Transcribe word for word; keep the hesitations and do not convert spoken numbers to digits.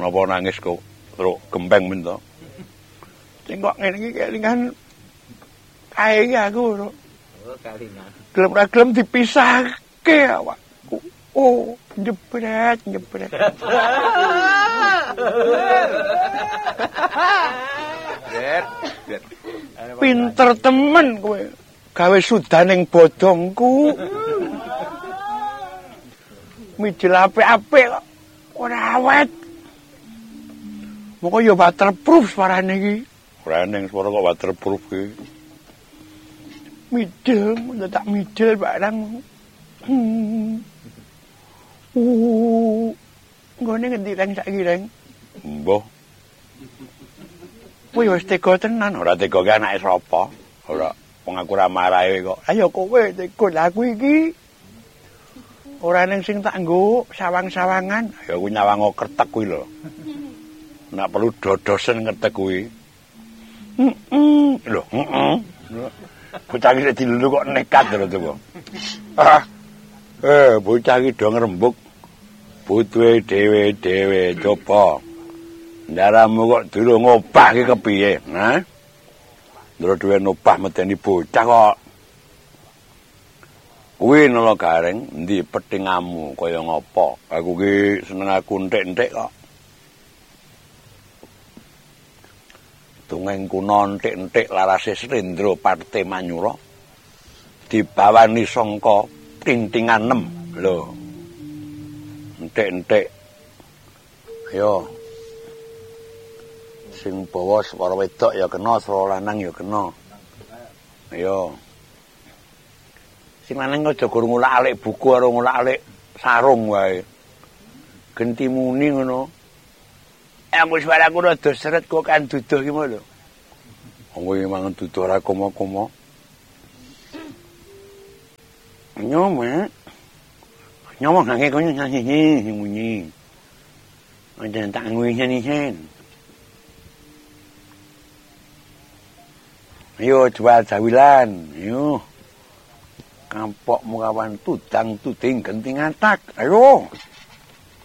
Napa nangis kok truk gempeng men to. Sing kok ngene iki kelingan kae iki aku. Oh, kelingan. Gelem ra gelem dipisahke awakku. Oh, jebret, jebret. Jebret. Pinter temen kowe. Gawe sudaning bodongku. Mijil apik-apik kok ora awet. Moko ya waterproof suarane iki. Ora ning swara kok waterproof iki. Midil, tak midil barang. Hmm. Uh. Nggone ngendi reng saiki reng? Mbah. Kowe wis tega tenan, ora tega ki anake sapa? Ora, wong aku ora marahi kok. Ayo kowe tega aku iki. Ora ning sing tak nggo sawang-sawangan. Ya kuwi nyawang kertek kuwi lho. Nek perlu dodosen ngetek kuwi. Heeh. Lho, heeh. Bocah iki dilulu kok nekat lho to. Ah. Eh, bocah iki do ngrembug. Putuhe dhewe-dhewe coba. Ndaramu kok durung ngobah ki kepiye, ha? Ndoro dhewe nobah medeni bocah kok. Kuwi nala gareng endi petingamu kaya ngopo? Aku ki seneng aku enthik-enthik kok. Dongeng kuna enthik-enthik larase Srendra Parte Manyura dibawani sangka tintingan enam lho. Enthik-enthik. Ayo. Sing bawa swara wedok ya kena, swara lanang ya kena. Ayo. Sing lanang aja gur ngulak-alik buku karo ngulak-alik sarung wae. Genti muni ngono. Eh wis suaraku rada seret kok kan duduh ki lho. Wong iki mangan duduh ora komo-komo. Nyoma. Nyoma ngake kok nyanyi munyi. Anjen tak ngui nyanyi hen. Ayo jual jawilan, ayo. Kampok mukawan tudang tuding genting atak, ayo.